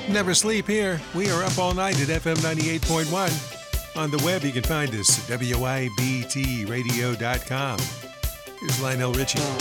Never sleep here. We are up all night at FM 98.1. On the web, you can find us at WIBTradio.com. Here's Lionel Richie.